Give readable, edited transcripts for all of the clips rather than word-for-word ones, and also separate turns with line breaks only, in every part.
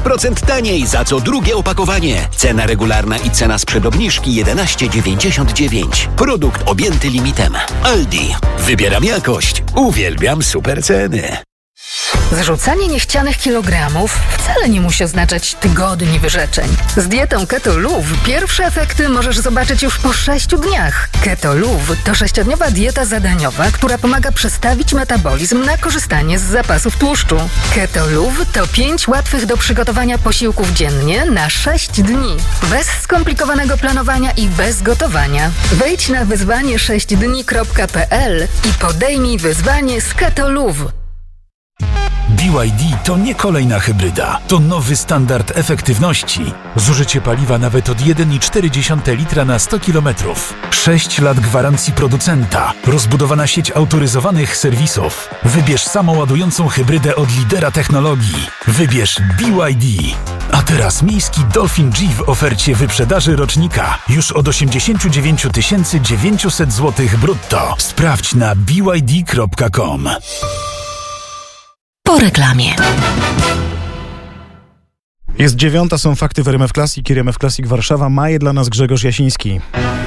10% taniej za co drugie opakowanie. Cena regularna i cena sprzed obniżki 11,99. Produkt objęty limitem. Aldi. Wybieram jakość. Uwielbiam super ceny.
Zrzucanie niechcianych kilogramów wcale nie musi oznaczać tygodni wyrzeczeń. Z dietą Keto Luv pierwsze efekty możesz zobaczyć już po 6 dniach. Keto Luv to 6-dniowa dieta zadaniowa, która pomaga przestawić metabolizm na korzystanie z zapasów tłuszczu. Keto Luv to 5 łatwych do przygotowania posiłków dziennie na 6 dni. Bez skomplikowanego planowania i bez gotowania. Wejdź na wyzwanie6dni.pl i podejmij wyzwanie z Keto Luv.
BYD to nie kolejna hybryda, to nowy standard efektywności. Zużycie paliwa nawet od 1,4 litra na 100 km. 6 lat gwarancji producenta. Rozbudowana sieć autoryzowanych serwisów. Wybierz samoładującą hybrydę od lidera technologii. Wybierz BYD. A teraz miejski Dolphin G w ofercie wyprzedaży rocznika. Już od 89 900 zł brutto. Sprawdź na byd.com.
Po reklamie.
Jest 9, są fakty w RMF Classic i RMF Classic Warszawa. Ma je dla nas Grzegorz Jasiński.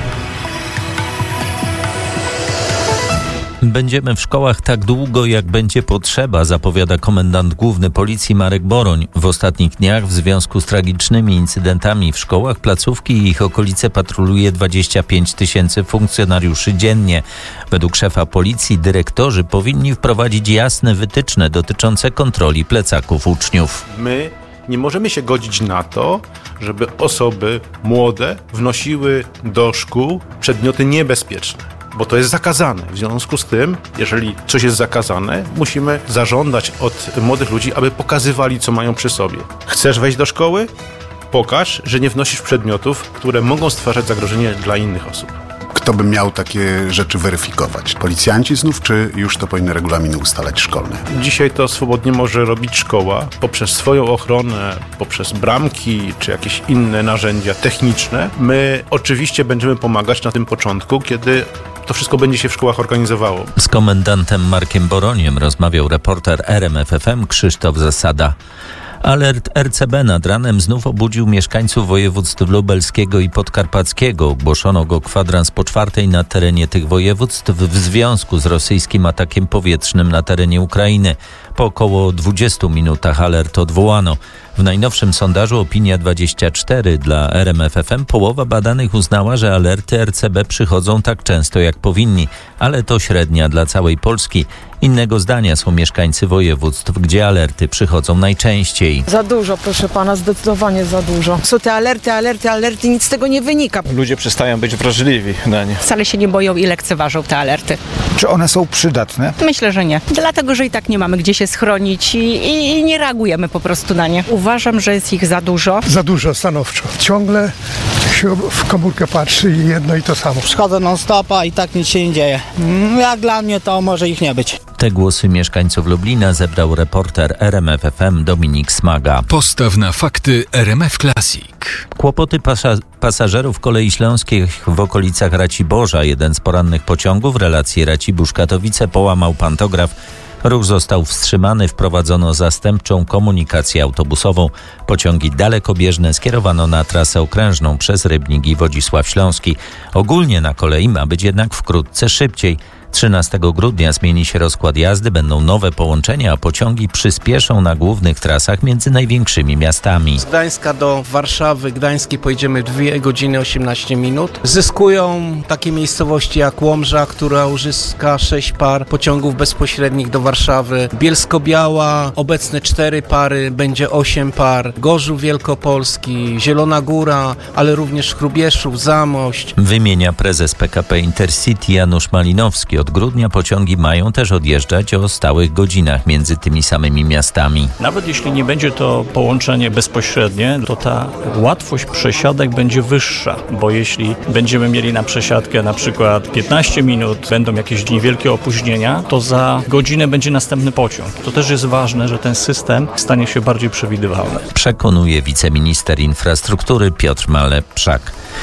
Będziemy w szkołach tak długo, jak będzie potrzeba, zapowiada komendant główny policji Marek Boroń. W ostatnich dniach w związku z tragicznymi incydentami w szkołach, placówki i ich okolice patroluje 25 000 funkcjonariuszy dziennie. Według szefa policji dyrektorzy powinni wprowadzić jasne wytyczne dotyczące kontroli plecaków uczniów.
My nie możemy się godzić na to, żeby osoby młode wnosiły do szkół przedmioty niebezpieczne. Bo to jest zakazane. W związku z tym, jeżeli coś jest zakazane, musimy zażądać od młodych ludzi, aby pokazywali, co mają przy sobie. Chcesz wejść do szkoły? Pokaż, że nie wnosisz przedmiotów, które mogą stwarzać zagrożenie dla innych osób.
Kto by miał takie rzeczy weryfikować? Policjanci znów, czy już to powinny regulaminy ustalać szkolne?
Dzisiaj to swobodnie może robić szkoła poprzez swoją ochronę, poprzez bramki, czy jakieś inne narzędzia techniczne. My oczywiście będziemy pomagać na tym początku, kiedy to wszystko będzie się w szkołach organizowało.
Z komendantem Markiem Boroniem rozmawiał reporter RMF FM Krzysztof Zasada. Alert RCB nad ranem znów obudził mieszkańców województw lubelskiego i podkarpackiego. Ogłoszono go kwadrans po 4 na terenie tych województw w związku z rosyjskim atakiem powietrznym na terenie Ukrainy. Po około 20 minutach alert odwołano. W najnowszym sondażu Opinia24 dla RMF FM połowa badanych uznała, że alerty RCB przychodzą tak często jak powinni, ale to średnia dla całej Polski. Innego zdania są mieszkańcy województw, gdzie alerty przychodzą najczęściej.
Za dużo, proszę pana, zdecydowanie za dużo. Są te alerty, nic z tego nie wynika.
Ludzie przestają być wrażliwi na nie.
Wcale się nie boją i lekceważą te alerty.
Czy one są przydatne?
Myślę, że nie. Dlatego, że i tak nie mamy gdzie się schronić i nie reagujemy po prostu na nie. Uważam, że jest ich za dużo.
Za dużo, stanowczo. Ciągle się w komórkę patrzy i jedno i to samo.
Przychodzę non-stopa i tak nic się nie dzieje. Jak dla mnie to może ich nie być.
Te głosy mieszkańców Lublina zebrał reporter RMF FM Dominik Smaga.
Postaw na fakty RMF Classic.
Kłopoty pasażerów kolei śląskich w okolicach Raciborza. Jeden z porannych pociągów relacji Racibórz-Katowice połamał pantograf. Ruch został wstrzymany, wprowadzono zastępczą komunikację autobusową. Pociągi dalekobieżne skierowano na trasę okrężną przez Rybnik i Wodzisław Śląski. Ogólnie na kolei ma być jednak wkrótce szybciej. 13 grudnia zmieni się rozkład jazdy, będą nowe połączenia, a pociągi przyspieszą na głównych trasach między największymi miastami.
Z Gdańska do Warszawy, Gdańskiej pojedziemy 2 godziny 18 minut. Zyskują takie miejscowości jak Łomża, która uzyska 6 par pociągów bezpośrednich do Warszawy. Bielsko-Biała, obecne 4 pary, będzie 8 par. Gorzów Wielkopolski, Zielona Góra, ale również Hrubieszów, Zamość.
Wymienia prezes PKP Intercity Janusz Malinowski. Od grudnia pociągi mają też odjeżdżać o stałych godzinach między tymi samymi miastami.
Nawet jeśli nie będzie to połączenie bezpośrednie, to ta łatwość przesiadek będzie wyższa, bo jeśli będziemy mieli na przesiadkę na przykład 15 minut, będą jakieś niewielkie opóźnienia, to za godzinę będzie następny pociąg. To też jest ważne, że ten system stanie się bardziej przewidywalny.
Przekonuje wiceminister infrastruktury Piotr Malepszak.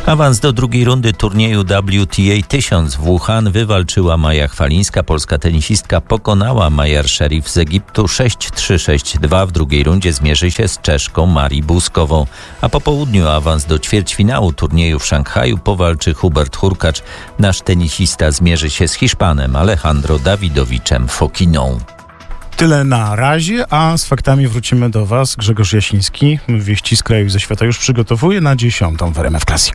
Awans do drugiej rundy turnieju WTA 1000 w Wuhan wywalczyła Maja Chwalińska. Polska tenisistka pokonała Majer Sherif z Egiptu 6-3-6-2. W drugiej rundzie zmierzy się z Czeszką Marii Buskową. A po południu awans do ćwierćfinału turnieju w Szanghaju powalczy Hubert Hurkacz. Nasz tenisista zmierzy się z Hiszpanem Alejandro Dawidowiczem Fokiną.
Tyle na razie, a z faktami wrócimy do Was. Grzegorz Jasiński, wieści z kraju i ze świata już przygotowuje na 10 w RMF Classic.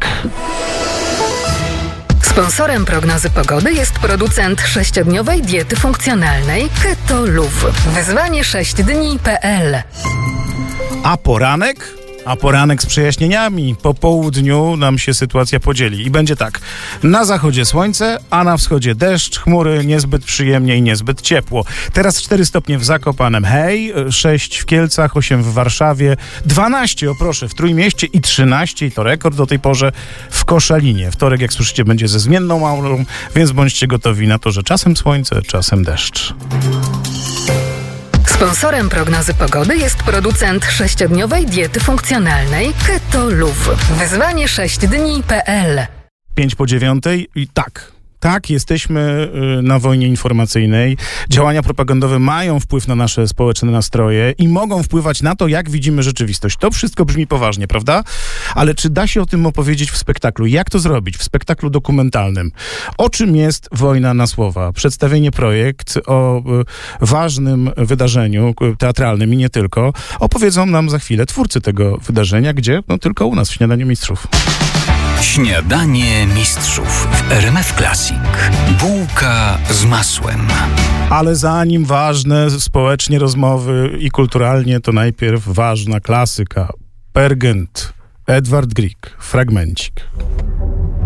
Sponsorem prognozy pogody jest producent 6-dniowej diety funkcjonalnej Keto Luv. Wyzwanie 6dni.pl.
A poranek? A poranek z przejaśnieniami. Po południu nam się sytuacja podzieli. I będzie tak. Na zachodzie słońce, a na wschodzie deszcz, chmury, niezbyt przyjemnie i niezbyt ciepło. Teraz 4 stopnie w Zakopanem. 6 w Kielcach, 8 w Warszawie, 12, o proszę, w Trójmieście i 13, i to rekord do tej porze, w Koszalinie. Wtorek, jak słyszycie, będzie ze zmienną aurą, więc bądźcie gotowi na to, że czasem słońce, czasem deszcz.
Sponsorem prognozy pogody jest producent 6-dniowej diety funkcjonalnej Keto Luv. Wyzwanie 6dni.pl.
8:05 i tak, jesteśmy na wojnie informacyjnej. Działania propagandowe mają wpływ na nasze społeczne nastroje i mogą wpływać na to, jak widzimy rzeczywistość. To wszystko brzmi poważnie, prawda? Ale czy da się o tym opowiedzieć w spektaklu? Jak to zrobić w spektaklu dokumentalnym? O czym jest Wojna na słowa? Przedstawienie projekt o ważnym wydarzeniu teatralnym i nie tylko. Opowiedzą nam za chwilę twórcy tego wydarzenia, gdzie? No tylko u nas w Śniadaniu Mistrzów.
Śniadanie Mistrzów w RMF Classic. Bułka z masłem.
Ale zanim ważne społecznie rozmowy i kulturalnie, to najpierw ważna klasyka. Peer Gynt, Edward Grieg, fragmencik.